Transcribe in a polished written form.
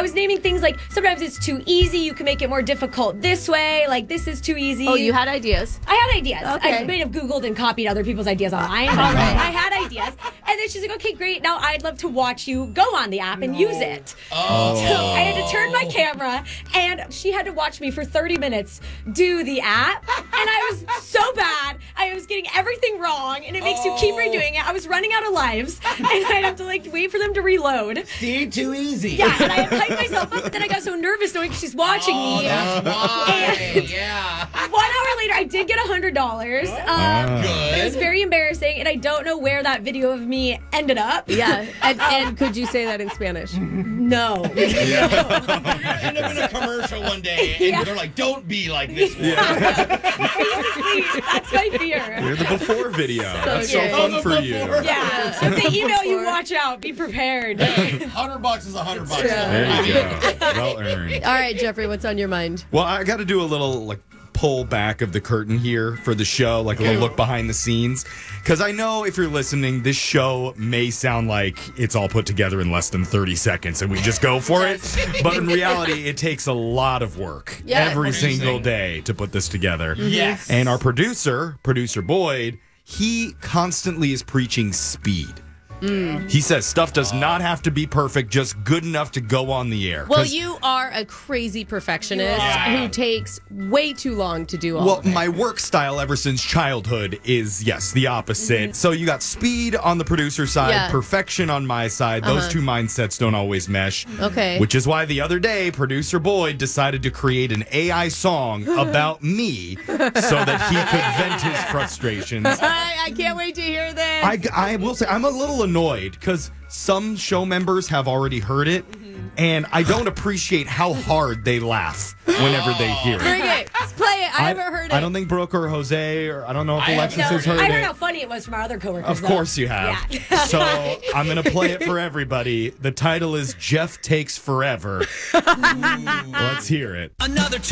was naming things like sometimes it's too easy. You can make it more difficult this way. Like this is too easy. Oh, you had ideas. I had ideas. Okay. I may have Googled and copied other people's ideas online. But I had ideas. And then she's like, okay, great. Now I'd love to watch you go on the app and use it. Oh. So I had to turn my camera and she had to watch me for 30 minutes do the app. And I was so bad. I was getting everything wrong. And it makes you keep redoing it. I was running out of lives. And I'd have to wait for them to reload. See, too easy. Yeah, and I hyped myself up. But then I got so nervous knowing she's watching me. That's why. And Yeah. 1 hour later, I did get $100. Good. It was very embarrassing, and I don't know where that video of me ended up. Yeah. And could you say that in Spanish? No. You're gonna end up in a commercial one day, and they're like, "Don't be like this one." Basically, that's my fear. You're the before video. That's so good. fun Oh, for the you. before. Yeah. If they email you, watch out. Be prepared. $100 is $100. There you go. Well earned. All right, Jeffrey, what's on your mind? Well, I got to do a little pull back of the curtain here for the show, a little look behind the scenes, because I know if you're listening, this show may sound like it's all put together in less than 30 seconds and we just go for it, but in reality, it takes a lot of work every Producing. single day to put this together. Yes. And our producer Boyd, he constantly is preaching speed. He says stuff does not have to be perfect, just good enough to go on the air. Well, you are a crazy perfectionist who takes way too long to do all Well, of it. my work style ever since childhood is, yes, the opposite. So you got speed on the producer side, perfection on my side. Those two mindsets don't always mesh. Okay. Which is why the other day, producer Boyd decided to create an AI song about me so that he could vent his frustrations. I can't wait to hear this. I will say, I'm a little annoyed because some show members have already heard it, and I don't appreciate how hard they laugh whenever they hear it. Bring it. Let's play it. I haven't heard it. I don't think Brooke or Jose, or I don't know if I Alexis haven't has heard I it. heard how funny it was from our other coworkers. Of course you have. Yeah. So I'm going to play it for everybody. The title is Jeff Takes Forever. Let's hear it. Another